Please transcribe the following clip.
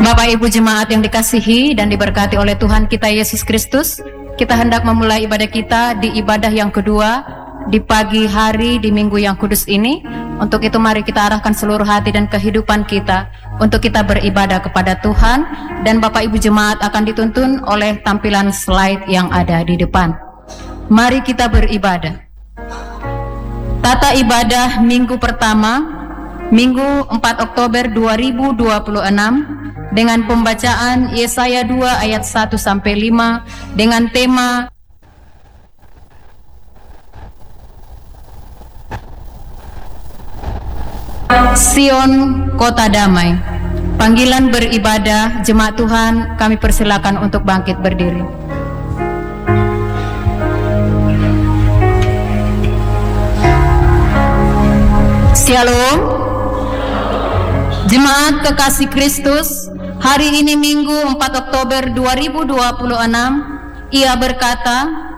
Bapak Ibu jemaat yang dikasihi dan diberkati oleh Tuhan kita Yesus Kristus, kita hendak memulai ibadah kita di ibadah yang kedua di pagi hari di minggu yang kudus ini. Untuk itu mari kita arahkan seluruh hati dan kehidupan kita untuk kita beribadah kepada Tuhan, dan Bapak Ibu jemaat akan dituntun oleh tampilan slide yang ada di depan. Mari kita beribadah. Tata ibadah minggu pertama, Minggu 4 Oktober 2026, dengan pembacaan Yesaya 2 ayat 1 sampai 5 dengan tema Sion Kota Damai. Panggilan beribadah jemaat Tuhan, kami persilakan untuk bangkit berdiri. Shalom. Jemaat kekasih Kristus, hari ini Minggu 4 Oktober 2026, ia berkata,